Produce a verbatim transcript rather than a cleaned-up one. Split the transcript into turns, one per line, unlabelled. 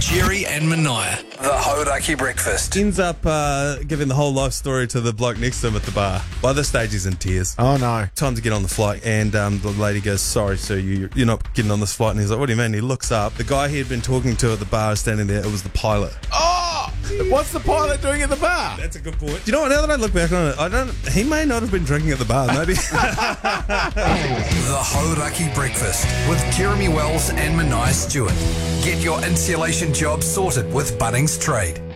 Jerry and Mania. The Hauraki Breakfast.
Ends up uh, giving the whole life story to the bloke next to him at the bar. By this stage, he's in tears.
Oh, no.
Time to get on the flight, and um, the lady goes, sorry, sir, you, you're not getting on this flight. And he's like, what do you mean? He looks up. The guy he had been talking to at the bar is standing there. It was the pilot.
Oh! What's the pilot doing at the bar?
That's a good point. You know what? Now that I look back on it, I don't. He may not have been drinking at the bar, maybe.
The Hauraki Breakfast with Jeremy Wells and Mania Stewart. Get your insulation job sorted with Bunnings Trade.